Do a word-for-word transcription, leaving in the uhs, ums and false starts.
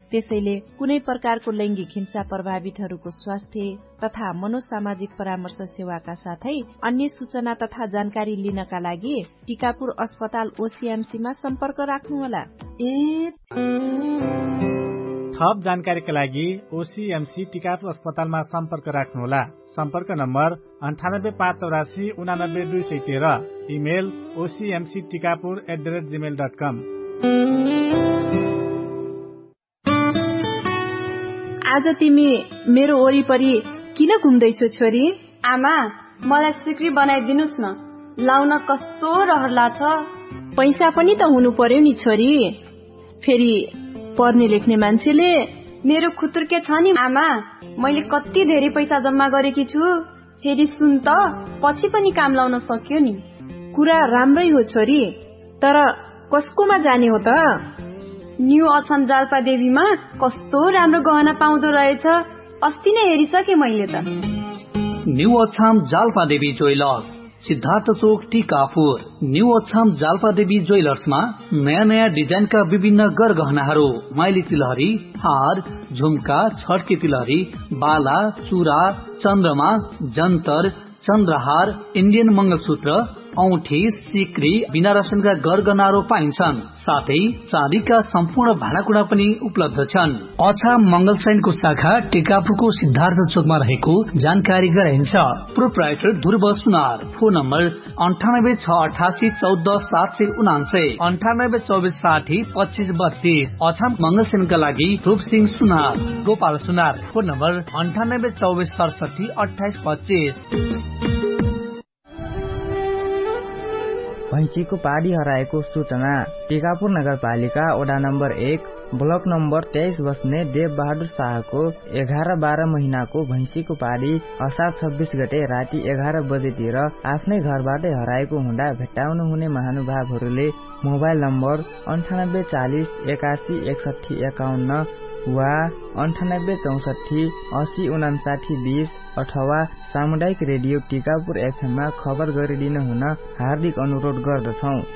त्यसैले कुनै प्रकारको लैंगिक हिंसा प्रभावितहरूको स्वास्थ्य तथा मनोसामाजिक परामर्श सेवाका साथै अन्य सूचना तथा जानकारी लिनका लागि टिकापुर अस्पताल ओसीएमसी मा सम्पर्क राख्नुहोला। ए थप जानकारीका लागि ओसीएमसी टिकापुर अस्पतालमा सम्पर्क राख्नुहोला। सम्पर्क नम्बर अन्ठानब्बे पाँच चौरासी उनानब्बे दुई सय तेह्र। Email ओसीएमसी Tikapur at the rate Gmail dot कम। आज तिमी मेरो वरिपरि किन घुम्दैछौ छोरी? आमा, मलाई सिक्री बनाइदिनुस् न, लाउन कस्तो रहर लाग्छ। पैसा पनि त हुनु पर्यो नि छोरी। फेरि पढ्ने लेख्ने मान्छेले मेरो खुतुर्के छ नि आमा, मैले कति धेरै पैसा जम्मा गरेकी छु। फेरि सुन त, पछि पनि काम लाउन सक्यो नि। कुरा राम्रै हो छोरी, तर कसकोमा जाने हो त? न्यू अछाम जाल्पा देवीमा कस्तो राम्रो गहना पाउँदो रहेछ, अस्ति नै हेरिसके मैले त। न्यू अछाम जाल्पा देवी ज्वेलर्स, सिद्धार्थ चोक टिकापुर। न्यू अछाम जाल्पा देवी ज्वेलर्समा नयाँ नयाँ डिजाइनका विभिन्न गरगहनाहरू, माइली तिलहरी, हार, झुम्का, छड्के तिलहरी, बाला, चूरा, चन्द्रमा, जन्तर, चन्द्रहार, इन्डियन मंगलसूत्र, औठी, सिक्री, बिना रसनका गरगहनाहरू पाइन्छन्। साथै चाँदीका सम्पूर्ण भाँडाकुँडा पनि उपलब्ध छन्। अछाम मंगलसैनको शाखा टिकापुरको सिद्धार्थ चोकमा रहेको जानकारी गराइन्छ। प्रोप्राइटर ध्रुव सुनार। फोन नम्बर अन्ठानब्बे छ अठासी चौध सात सय उनान्सय, अन्ठानब्बे चौबिस साठी पच्चीस बत्तीस। अछाम मंगलसेनका लागि रूप सिंह सुनार। गोपाल सुनार। फोन नम्बर अन्ठानब्बे चौबिस सडसठी अठाइस पच्चीस। भैँसीको पाडी हराएको सूचना। टिकापुर नगरपालिका वडा नम्बर एक ब्लक नम्बर तेइस बस्ने देव बहादुर शाहको एघार बाह्र महिनाको भैँसीको पाडी असार छब्बीस गते राति एघार बजेतिर आफ्नै घरबाटै हराएको हुँदा भेट्टाउनु हुने महानुभावहरूले मोबाइल नम्बर अन्ठानब्बे चालिस एकासी एकसठी एकाउन्न वा अन्ठानब्बे चौसठी असी उनासाठी बीस अथवा सामुदायिक रेडियो टिकापुर एफएममा खबर गरिदिन हुन हार्दिक अनुरोध गर्दछौ।